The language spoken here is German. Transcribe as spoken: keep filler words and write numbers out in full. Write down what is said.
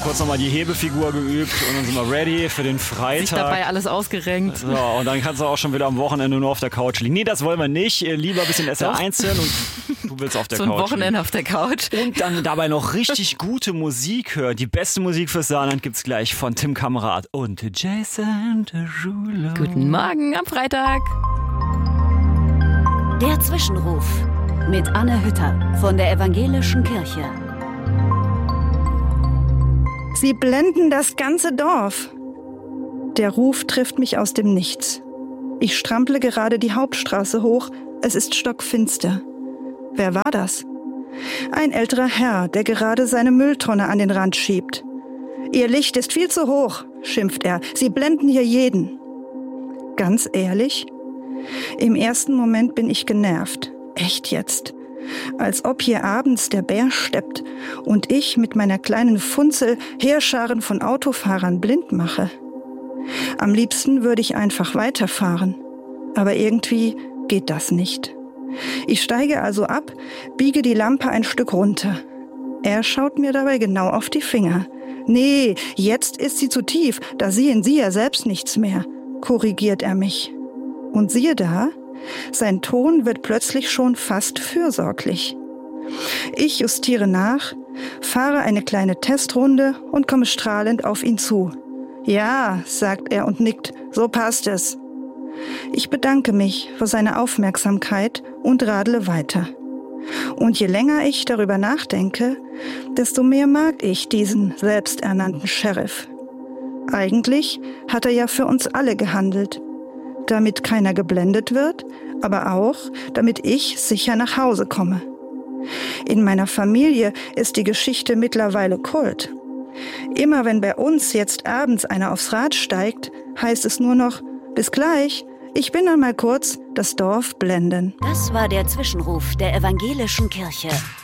kurz nochmal die Hebefigur geübt und dann sind wir ready für den Freitag. Sich dabei alles ausgerenkt. So, und dann kannst du auch schon wieder am Wochenende nur auf der Couch liegen. Nee, das wollen wir nicht. Lieber ein bisschen S R eins hören und du willst auf der so ein Couch Wochenende liegen. auf der Couch. Und dann dabei noch richtig gute Musik hören. Die beste Musik fürs Saarland gibt's gleich von Tim Kamrat und Jason Derulo. Guten Morgen am Freitag. Der Zwischenruf mit Anne Hütter von der Evangelischen Kirche. Sie blenden das ganze Dorf. Der Ruf trifft mich aus dem Nichts. Ich strample gerade die Hauptstraße hoch. Es ist stockfinster. Wer war das? Ein älterer Herr, der gerade seine Mülltonne an den Rand schiebt. Ihr Licht ist viel zu hoch, schimpft er. Sie blenden hier jeden. Ganz ehrlich? Im ersten Moment bin ich genervt. Echt jetzt? Als ob hier abends der Bär steppt und ich mit meiner kleinen Funzel Heerscharen von Autofahrern blind mache. Am liebsten würde ich einfach weiterfahren. Aber irgendwie geht das nicht. Ich steige also ab, biege die Lampe ein Stück runter. Er schaut mir dabei genau auf die Finger. Nee, jetzt ist sie zu tief, da sehen Sie ja selbst nichts mehr, korrigiert er mich. Und siehe da, sein Ton wird plötzlich schon fast fürsorglich. Ich justiere nach, fahre eine kleine Testrunde und komme strahlend auf ihn zu. Ja, sagt er und nickt, so passt es. Ich bedanke mich für seine Aufmerksamkeit und radle weiter. Und je länger ich darüber nachdenke, desto mehr mag ich diesen selbsternannten Sheriff. Eigentlich hat er ja für uns alle gehandelt. Damit keiner geblendet wird, aber auch, damit ich sicher nach Hause komme. In meiner Familie ist die Geschichte mittlerweile Kult. Immer wenn bei uns jetzt abends einer aufs Rad steigt, heißt es nur noch, bis gleich, ich bin dann mal kurz das Dorf blenden. Das war der Zwischenruf der Evangelischen Kirche.